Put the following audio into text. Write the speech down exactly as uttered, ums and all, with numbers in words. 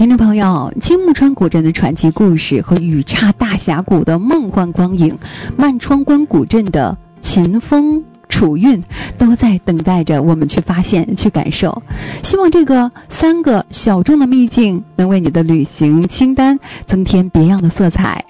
听众朋友，金木川古镇的传奇故事和雨岔大峡谷的梦幻光影，漫窗关古镇的秦风楚韵，都在等待着我们去发现、去感受。希望这个三个小众的秘境能为你的旅行清单增添别样的色彩。